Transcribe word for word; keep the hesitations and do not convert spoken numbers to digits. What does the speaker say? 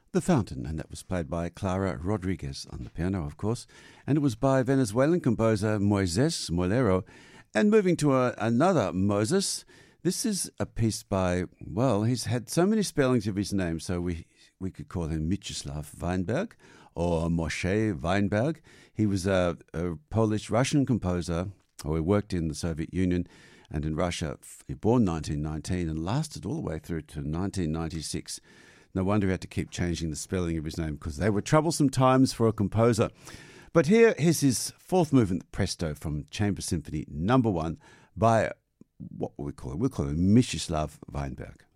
The Fountain, and that was played by Clara Rodriguez on the piano, of course, and it was by Venezuelan composer Moises Molero. And moving to a, another Moses, this is a piece by, well, he's had so many spellings of his name, so we we could call him Mieczysław Weinberg or Moshe Weinberg. He was a, a Polish-Russian composer, or he worked in the Soviet Union and in Russia. He was born nineteen nineteen and lasted all the way through to nineteen ninety-six. No wonder he had to keep changing the spelling of his name, because they were troublesome times for a composer. But here is his fourth movement, Presto, from Chamber Symphony number one by, what will we call him? We'll call him Mieczysław Weinberg.